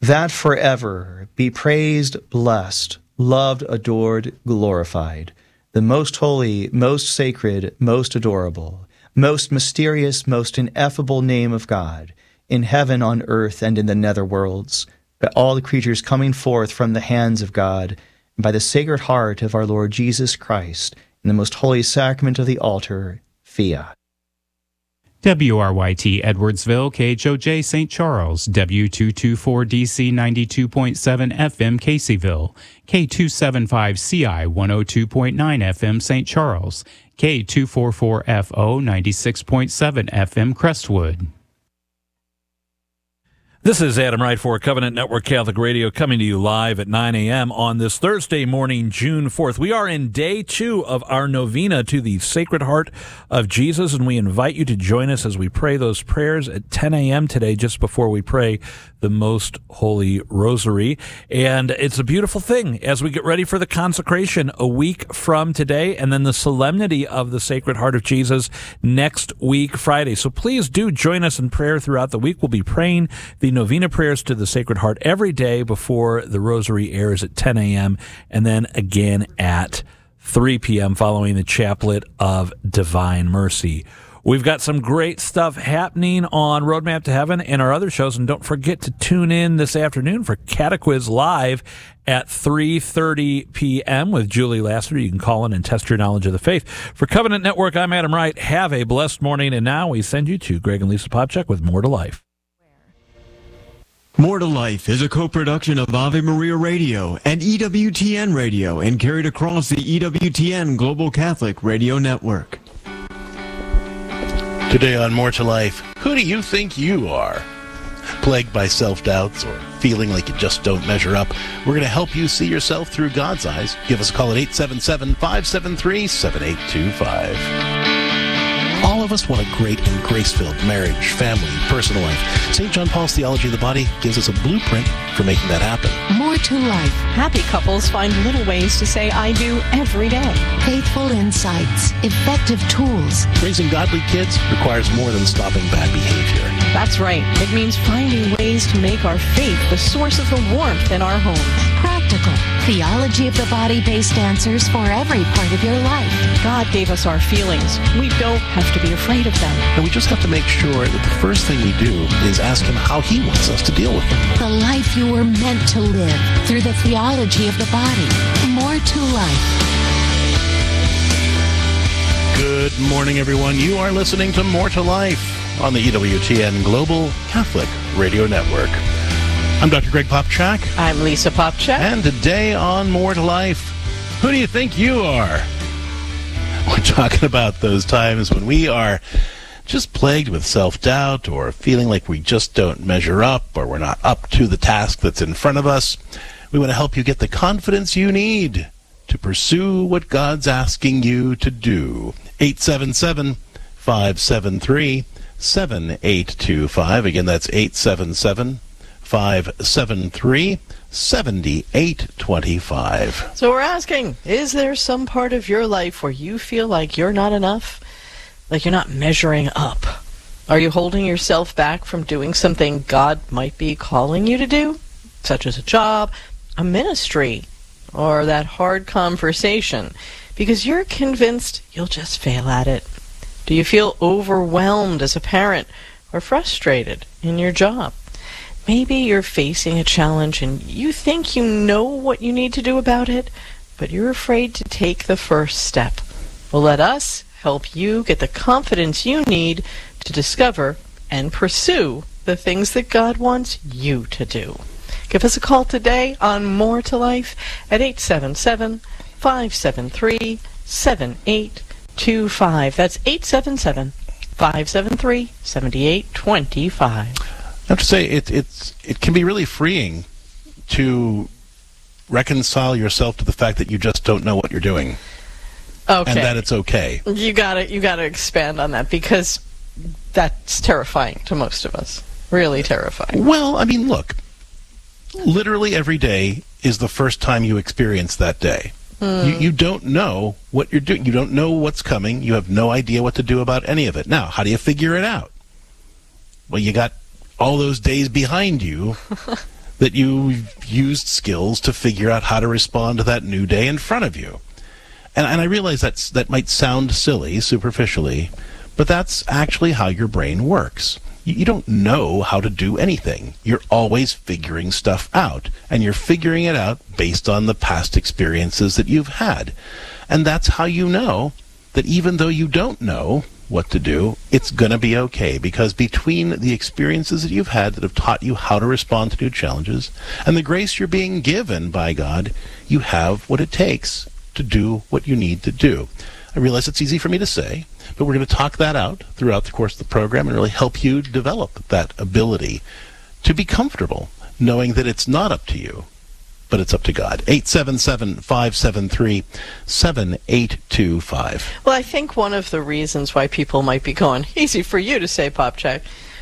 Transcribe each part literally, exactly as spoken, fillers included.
that forever be praised, blessed, loved, adored, glorified, the most holy, most sacred, most adorable, most mysterious, most ineffable name of God, in heaven, on earth, and in the nether worlds, by all the creatures coming forth from the hands of God, and by the sacred heart of our Lord Jesus Christ, in the most holy sacrament of the altar, fiat. W R Y T Edwardsville, K H O J Saint Charles, W two twenty-four D C ninety-two point seven F M Caseyville, K two seventy-five C I one oh two point nine F M Saint Charles, K two forty-four F O ninety-six point seven F M Crestwood. This is Adam Wright for Covenant Network Catholic Radio, coming to you live at nine a.m. on this Thursday morning, June fourth. We are in day two of our novena to the Sacred Heart of Jesus, and we invite you to join us as we pray those prayers at ten a.m. today, just before we pray the Most Holy Rosary. And it's a beautiful thing as we get ready for the consecration a week from today, and then the solemnity of the Sacred Heart of Jesus next week, Friday. So please do join us in prayer throughout the week. We'll be praying the novena prayers to the Sacred Heart every day before the Rosary airs at ten a.m. and then again at three p.m. following the Chaplet of Divine Mercy. We've got some great stuff happening on Roadmap to Heaven and our other shows, and don't forget to tune in this afternoon for Catequiz Live at three thirty p.m. with Julie Lassiter. You can call in and test your knowledge of the faith. For Covenant Network, I'm Adam Wright. Have a blessed morning, and now we send you to Greg and Lisa Popchak with More to Life. More to Life is a co-production of Ave Maria Radio and E W T N Radio, and carried across the E W T N Global Catholic Radio Network. Today on More to Life, who do you think you are? Plagued by self-doubts or feeling like you just don't measure up? We're going to help you see yourself through God's eyes. Give us a call at eight seven seven, five seven three, seven eight two five. All of us want a great and grace-filled marriage, family, personal life. Saint John Paul's Theology of the Body gives us a blueprint for making that happen. More to Life. Happy couples find little ways to say I do every day. Faithful insights. Effective tools. Raising godly kids requires more than stopping bad behavior. That's right. It means finding ways to make our faith the source of the warmth in our home. Practical. Theology of the Body-based answers for every part of your life. God gave us our feelings. We don't have to be afraid of them. And we just have to make sure that the first thing we do is ask Him how He wants us to deal with them. The life you were meant to live through the theology of the body. More to Life. Good morning, everyone. You are listening to More to Life on the E W T N Global Catholic Radio Network. I'm Doctor Greg Popchak. I'm Lisa Popchak. And today on More to Life, who do you think you are? We're talking about those times when we are just plagued with self-doubt or feeling like we just don't measure up or we're not up to the task that's in front of us. We want to help you get the confidence you need to pursue what God's asking you to do. eight seven seven, five seven three, seven eight two five. Again, that's eight seven seven, five seven three, seven eight two five. So we're asking, is there some part of your life where you feel like you're not enough? Like you're not measuring up? Are you holding yourself back from doing something God might be calling you to do? Such as a job, a ministry, or that hard conversation, because you're convinced you'll just fail at it. Do you feel overwhelmed as a parent or frustrated in your job? Maybe you're facing a challenge and you think you know what you need to do about it, but you're afraid to take the first step. Well, let us help you get the confidence you need to discover and pursue the things that God wants you to do. Give us a call today on More to Life at eight seven seven, five seven three, seven eight two five. That's eight seven seven, five seven three, seven eight two five. I have to say, it, it's, it can be really freeing to reconcile yourself to the fact that you just don't know what you're doing. Okay. And that it's okay. You gotta, you gotta expand on that, because that's terrifying to most of us. Really terrifying. Well, I mean, look, literally every day is the first time you experience that day. Mm. You, you don't know what you're doing. You don't know what's coming. You have no idea what to do about any of it. Now, how do you figure it out? Well, you got all those days behind you that you've used skills to figure out how to respond to that new day in front of you. And, and I realize that's, that might sound silly superficially, but that's actually how your brain works. You, you don't know how to do anything. You're always figuring stuff out, and you're figuring it out based on the past experiences that you've had. And that's how you know that even though you don't know what to do, it's going to be okay, because between the experiences that you've had that have taught you how to respond to new challenges and the grace you're being given by God, you have what it takes to do what you need to do. I realize it's easy for me to say, but we're going to talk that out throughout the course of the program and really help you develop that ability to be comfortable knowing that it's not up to you, but it's up to God. eight seven seven, five seven three, seven eight two five. Well, I think one of the reasons why people might be going, easy for you to say, Popchak,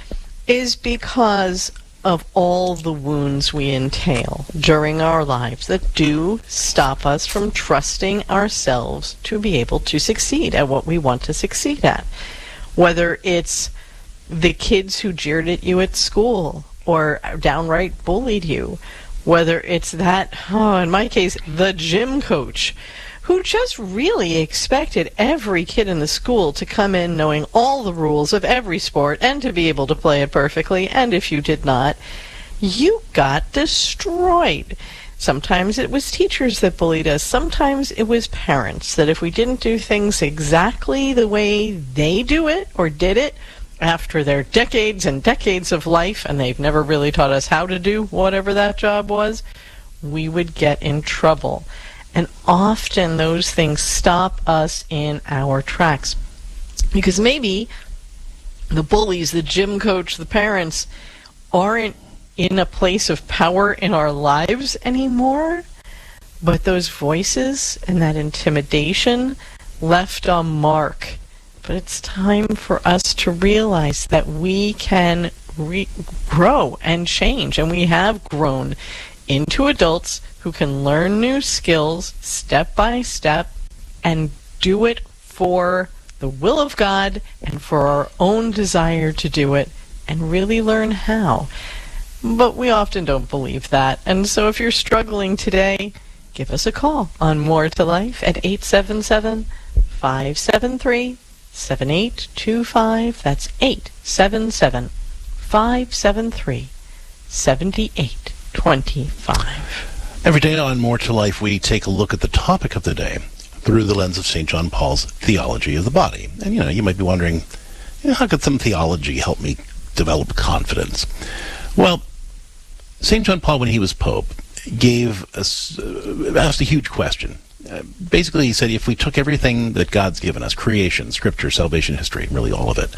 is because of all the wounds we entail during our lives that do stop us from trusting ourselves to be able to succeed at what we want to succeed at. Whether it's the kids who jeered at you at school or downright bullied you, whether it's that, oh, in my case, the gym coach who just really expected every kid in the school to come in knowing all the rules of every sport and to be able to play it perfectly, and if you did not, you got destroyed. Sometimes it was teachers that bullied us. Sometimes it was parents that if we didn't do things exactly the way they do it or did it after their decades and decades of life, and they've never really taught us how to do whatever that job was, we would get in trouble. And often those things stop us in our tracks. Because maybe the bullies, the gym coach, the parents aren't in a place of power in our lives anymore, but those voices and that intimidation left a mark. But it's time for us to realize that we can re- grow and change, and we have grown into adults who can learn new skills step by step and do it for the will of God and for our own desire to do it and really learn how. But we often don't believe that. And so if you're struggling today, give us a call on More to Life at eight seven seven, five seven three, seven eight two five. That's eight seven seven, five seven three, seven eight two five. Every day on More to Life, we take a look at the topic of the day through the lens of Saint John Paul's theology of the body. And, you know, you might be wondering, you know, how could some theology help me develop confidence? Well, Saint John Paul, when he was Pope, gave us, uh, asked a huge question. Uh, basically, he said, if we took everything that God's given us, creation, scripture, salvation, history, really all of it,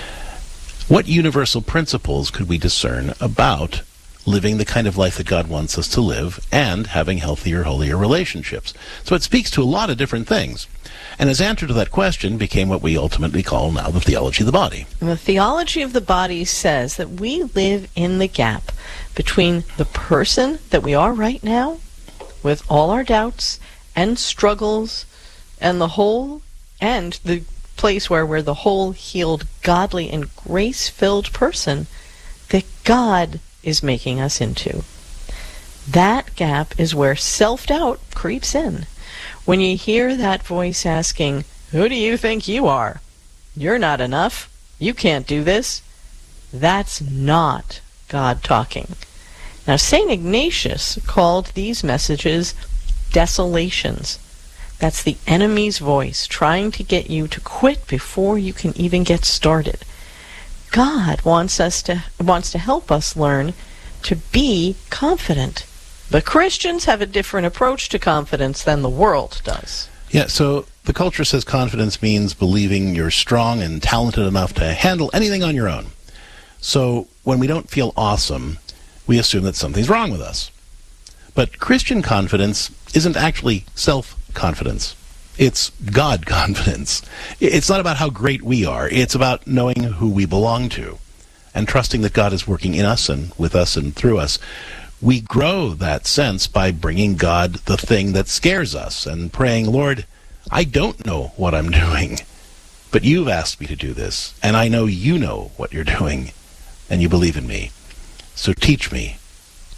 what universal principles could we discern about living the kind of life that God wants us to live and having healthier, holier relationships? So it speaks to a lot of different things. And his answer to that question became what we ultimately call now the theology of the body. And the theology of the body says that we live in the gap between the person that we are right now, with all our doubts and struggles and the whole, and the place where we're the whole, healed, godly, and grace-filled person that God is making us into. That gap is where self-doubt creeps in. When you hear that voice asking, "Who do you think you are? You're not enough. You can't do this," that's not God talking. Now, Saint Ignatius called these messages desolations. That's the enemy's voice trying to get you to quit before you can even get started. God wants us to wants to help us learn to be confident. But Christians have a different approach to confidence than the world does. Yeah, so the culture says confidence means believing you're strong and talented enough to handle anything on your own. So when we don't feel awesome, we assume that something's wrong with us. But Christian confidence isn't actually self-confidence. It's God confidence. It's not about how great we are. It's about knowing who we belong to and trusting that God is working in us and with us and through us. We grow that sense by bringing God the thing that scares us and praying, "Lord, I don't know what I'm doing, but you've asked me to do this, and I know you know what you're doing, and you believe in me. So teach me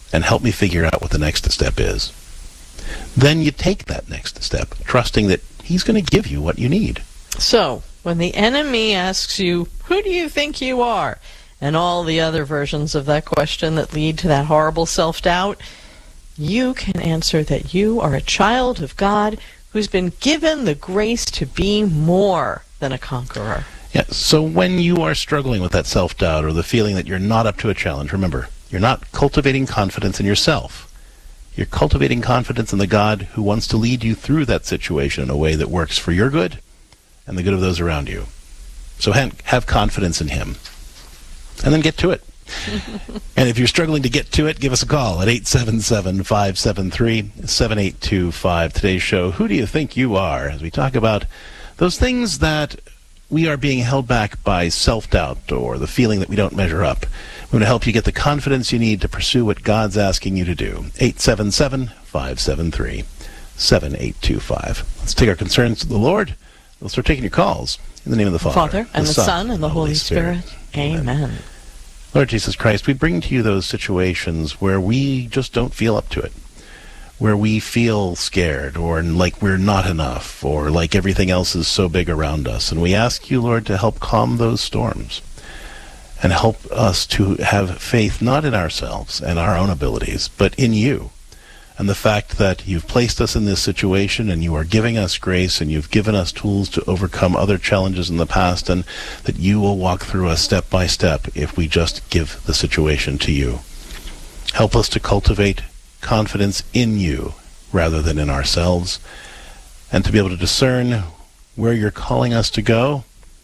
and help me figure out what the next step is. Then you take that next step, trusting that he's going to give you what you need. So, when the enemy asks you, who do you think you are? And all the other versions of that question that lead to that horrible self-doubt, you can answer that you are a child of God who's been given the grace to be more than a conqueror. Yeah, so when you are struggling with that self-doubt or the feeling that you're not up to a challenge, remember, you're not cultivating confidence in yourself. You're cultivating confidence in the God who wants to lead you through that situation in a way that works for your good and the good of those around you. So have confidence in him. And then get to it. And if you're struggling to get to it, give us a call at eight seven seven, five seven three, seven eight two five. Today's show, Who Do You Think You Are? As we talk about those things that we are being held back by self-doubt or the feeling that we don't measure up. We want to help you get the confidence you need to pursue what God's asking you to do. eight seven seven, five seven three, seven eight two five. Let's take our concerns to the Lord. We'll start taking your calls in the name of the Father, Father and the, the Son, Son, and the Holy, Holy Spirit. Spirit. Amen. Amen. Lord Jesus Christ, we bring to you those situations where we just don't feel up to it, where we feel scared or like we're not enough or like everything else is so big around us. And we ask you, Lord, to help calm those storms and help us to have faith not in ourselves and our own abilities, but in you. And the fact that you've placed us in this situation and you are giving us grace and you've given us tools to overcome other challenges in the past, and that you will walk through us step by step if we just give the situation to you. Help us to cultivate confidence in you rather than in ourselves, and to be able to discern where you're calling us to go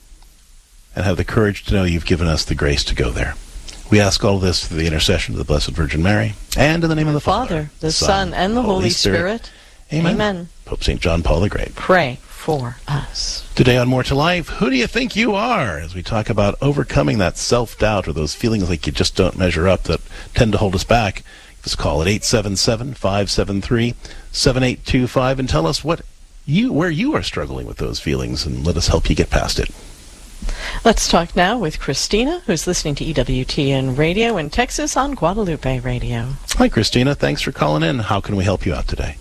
and have the courage to know you've given us the grace to go there. We ask all this through the intercession of the Blessed Virgin Mary, and in the name of the Father, Father, the Son, and the Holy Spirit. Spirit. Amen. Amen. Pope Saint John Paul the Great. Pray for us. Today on More to Life, who do you think you are? As we talk about overcoming that self-doubt or those feelings like you just don't measure up that tend to hold us back. Give us a call at eight seven seven, five seven three, seven eight two five and tell us what you, where you are struggling with those feelings, and let us help you get past it. Let's talk now with Christina, who's listening to E W T N Radio in Texas on Guadalupe Radio. Hi, Christina. Thanks for calling in. How can we help you out today?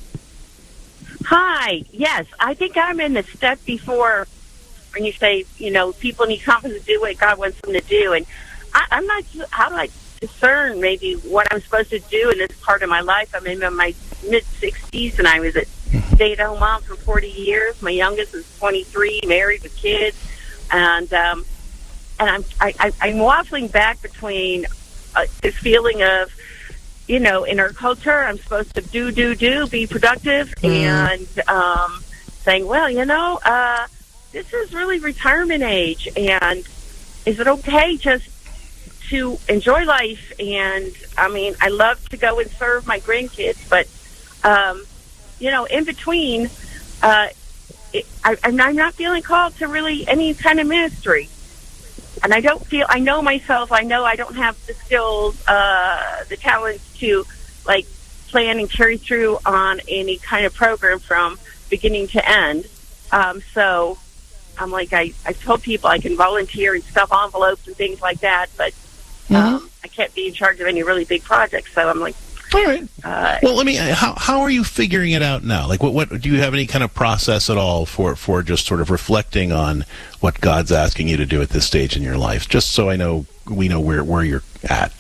Hi. Yes, I think I'm in the step before when you say, you know, people need confidence to do what God wants them to do. And I, I'm not, how do I discern maybe what I'm supposed to do in this part of my life? I'm in my mid-sixties, and I was a stay-at-home mom for forty years. My youngest is twenty-three, married with kids. And um, and I'm I, I, I'm waffling back between uh, this feeling of, you know, in our culture, I'm supposed to do, do, do, be productive, mm. and um, saying, well, you know, uh, this is really retirement age, and is it okay just to enjoy life? And, I mean, I love to go and serve my grandkids, but, um, you know, in between, uh It, I, I'm not feeling called to really any kind of ministry. And I don't feel, I know myself, I know I don't have the skills, uh, the talents to, like, plan and carry through on any kind of program from beginning to end. Um, so I'm like, I, I've told people I can volunteer and stuff envelopes and things like that, but um, mm-hmm. I can't be in charge of any really big projects. So I'm like, all right. Uh, well, let me. How how are you figuring it out now? Like, what what do you have any kind of process at all for for just sort of reflecting on what God's asking you to do at this stage in your life? Just so I know, we know where where you're at.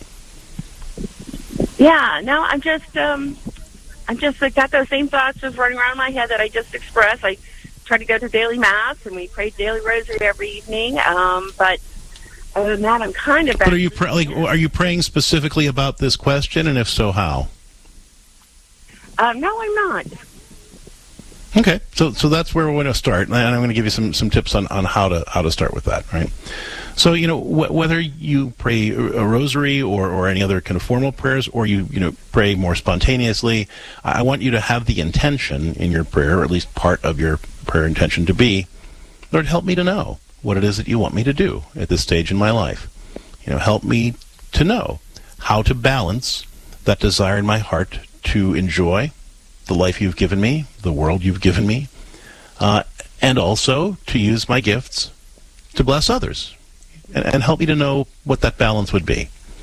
Yeah. No, I'm just um, I'm just I got those same thoughts just running around my head that I just expressed. I try to go to daily mass, and we pray daily rosary every evening. Um, but. Other than that, I'm kind of. But are you pray, like? Are you praying specifically about this question, and if so, how? Uh, no, I'm not. Okay, so so that's where we're going to start, and I'm going to give you some, some tips on, on how to how to start with that, right? So you know wh- whether you pray a rosary or, or any other kind of formal prayers, or you you know pray more spontaneously, I want you to have the intention in your prayer, or at least part of your prayer intention, to be, Lord, help me to know what it is that you want me to do at this stage in my life. You know, help me to know how to balance that desire in my heart to enjoy the life you've given me, the world you've given me, uh, and also to use my gifts to bless others, and, and help me to know what that balance would be.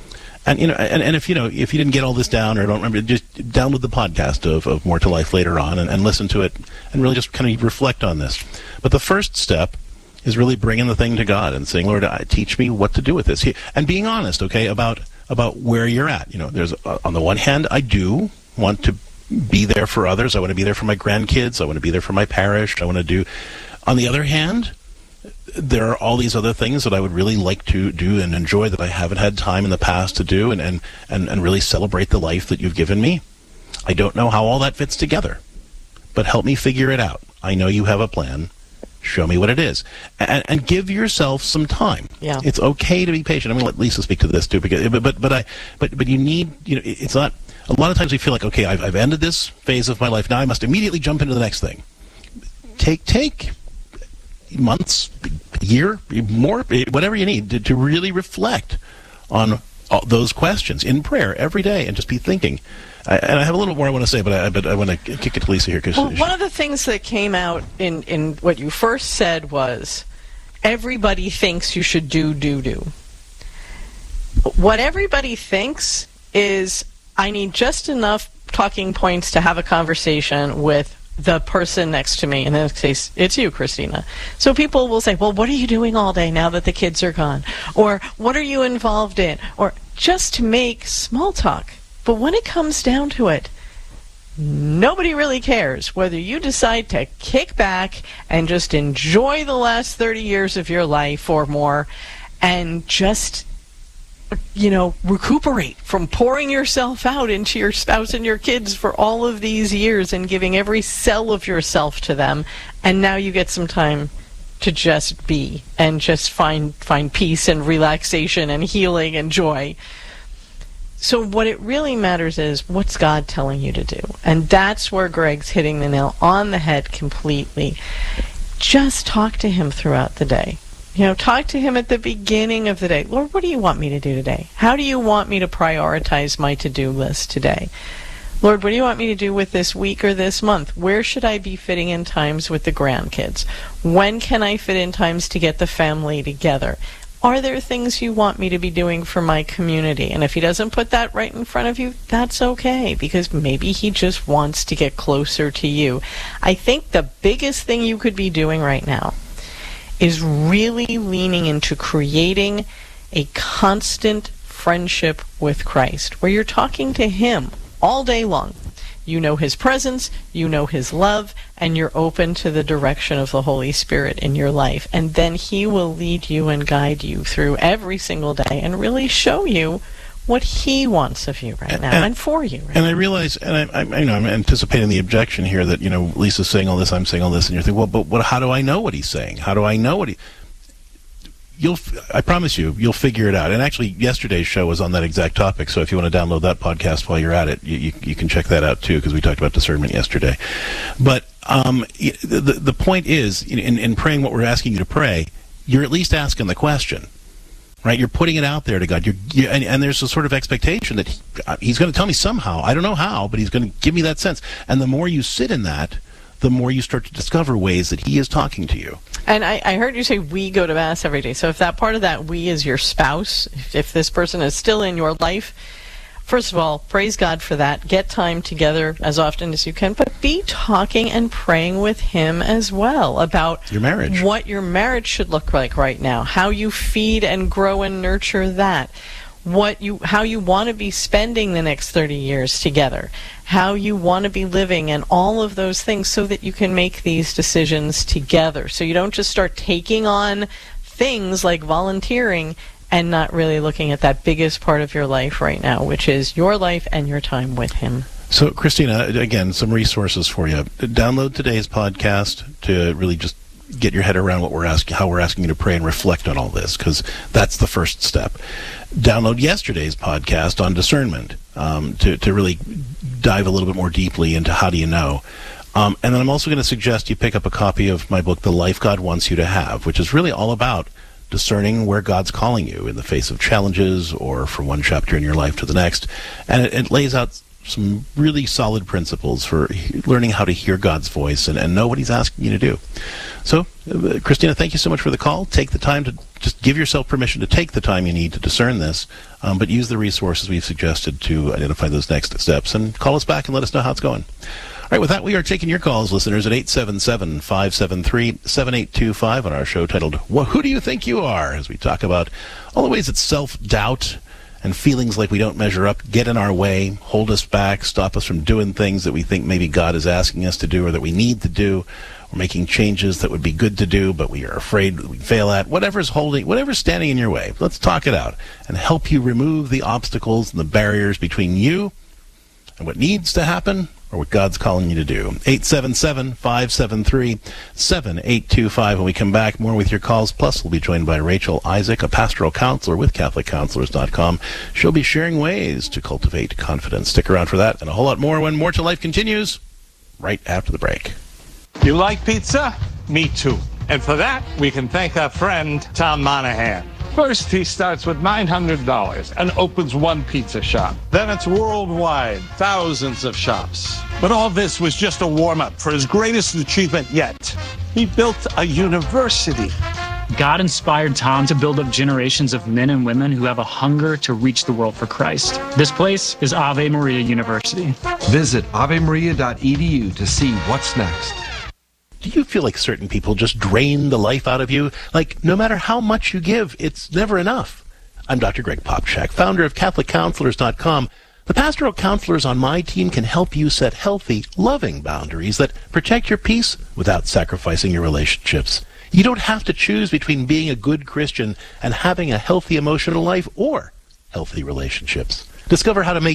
And you know, and, and if you know, if you didn't get all this down or don't remember, just download the podcast of, of More to Life later on and, and listen to it, and really just kind of reflect on this. But the first step is really bringing the thing to God and saying, Lord, teach me what to do with this, and being honest, okay, about about where you're at. You know, there's uh, on the one hand, I do want to be there for others. I want to be there for my grandkids. I want to be there for my parish. I want to do. On the other hand, there are all these other things that I would really like to do and enjoy that I haven't had time in the past to do, and, and, and, and really celebrate the life that you've given me. I don't know how all that fits together, but help me figure it out. I know you have a plan. Show me what it is. And, and give yourself some time. Yeah. It's okay to be patient. I'm going to let Lisa speak to this too, because but but but I but but you need, you know, it's not, a lot of times we feel like, okay, I've I've ended this phase of my life. Now I must immediately jump into the next thing. Take take months, year, more, whatever you need to, to really reflect on all those questions in prayer every day and just be thinking. I, and I have a little more I want to say, but I, but I want to kick it to Lisa here. Cause well, she, one of the things that came out in, in what you first said was, everybody thinks you should do, do, do. What everybody thinks is, I need just enough talking points to have a conversation with the person next to me. In this case, it's you, Christina. So people will say, well, what are you doing all day now that the kids are gone? Or what are you involved in? Or just to make small talk. But when it comes down to it, nobody really cares whether you decide to kick back and just enjoy the last thirty years of your life or more and just, you know, recuperate from pouring yourself out into your spouse and your kids for all of these years and giving every cell of yourself to them, and now you get some time to just be and just find find peace and relaxation and healing and joy. So what it really matters is, what's God telling you to do? And that's where Greg's hitting the nail on the head completely. Just talk to him throughout the day. You know, talk to him at the beginning of the day. Lord, what do you want me to do today? How do you want me to prioritize my to-do list today? Lord, what do you want me to do with this week or this month? Where should I be fitting in times with the grandkids? When can I fit in times to get the family together? Are there things you want me to be doing for my community? And if he doesn't put that right in front of you, that's okay, because maybe he just wants to get closer to you. I think the biggest thing you could be doing right now is really leaning into creating a constant friendship with Christ, where you're talking to him all day long. You know his presence, you know his love, and you're open to the direction of the Holy Spirit in your life. And then he will lead you and guide you through every single day and really show you what he wants of you right and, now and, and for you. Right and now. I realize, and I, I, you know, I'm anticipating the objection here that, you know, Lisa's saying all this, I'm saying all this, and you're thinking, well, but what? How do I know what he's saying? How do I know what he? You'll, I promise you, you'll figure it out. And actually, yesterday's show was on that exact topic. So if you want to download that podcast while you're at it, you, you, you can check that out too, because we talked about discernment yesterday. But um, the the point is, in, in praying what we're asking you to pray, you're at least asking the question, right? You're putting it out there to God. You're, you, and, and there's a sort of expectation that he, he's going to tell me somehow. I don't know how, but he's going to give me that sense. And the more you sit in that, the more you start to discover ways that he is talking to you. And I, I heard you say we go to Mass every day. So if that part of that we is your spouse, if, if this person is still in your life, first of all, praise God for that. Get time together as often as you can, but be talking and praying with him as well about your marriage, what your marriage should look like right now, how you feed and grow and nurture that, what you, how you want to be spending the next thirty years together, how you want to be living, and all of those things, so that you can make these decisions together. So you don't just start taking on things like volunteering and not really looking at that biggest part of your life right now, which is your life and your time with him. So, Christina, again, some resources for you. Download today's podcast to really just get your head around what we're asking, how we're asking you to pray and reflect on all this, because that's the first step. Download yesterday's podcast on discernment um, to, to really dive a little bit more deeply into how do you know. Um, and then I'm also going to suggest you pick up a copy of my book, The Life God Wants You to Have, which is really all about discerning where God's calling you in the face of challenges or from one chapter in your life to the next. And it, it lays out some really solid principles for learning how to hear God's voice and, and know what he's asking you to do. So, uh, Christina, thank you so much for the call. Take the time to just give yourself permission to take the time you need to discern this, um, but use the resources we've suggested to identify those next steps, and call us back and let us know how it's going. All right, with that, we are taking your calls, listeners, at eight seven seven, five seven three, seven eight two five on our show titled, well, Who Do You Think You Are?, as we talk about all the ways that self-doubt and feelings like we don't measure up get in our way, hold us back, stop us from doing things that we think maybe God is asking us to do or that we need to do. We're making changes that would be good to do, but we are afraid we fail at. Whatever's holding, whatever's standing in your way, let's talk it out and help you remove the obstacles and the barriers between you and what needs to happen or what God's calling you to do. eight seven seven, five seven three, seven eight two five. When we come back, more with your calls. Plus, we'll be joined by Rachel Isaac, a pastoral counselor with Catholic Counselors dot com. She'll be sharing ways to cultivate confidence. Stick around for that and a whole lot more when More to Life continues right after the break. You like pizza? Me too. And for that, we can thank our friend, Tom Monahan. First, he starts with nine hundred dollars and opens one pizza shop. Then it's worldwide, thousands of shops. But all this was just a warm-up for his greatest achievement yet. He built a university. God inspired Tom to build up generations of men and women who have a hunger to reach the world for Christ. This place is Ave Maria University. Visit ave maria dot e d u to see what's next. Do you feel like certain people just drain the life out of you? Like, no matter how much you give, it's never enough. I'm Doctor Greg Popchak, founder of Catholic Counselors dot com. The pastoral counselors on my team can help you set healthy, loving boundaries that protect your peace without sacrificing your relationships. You don't have to choose between being a good Christian and having a healthy emotional life or healthy relationships. Discover how to make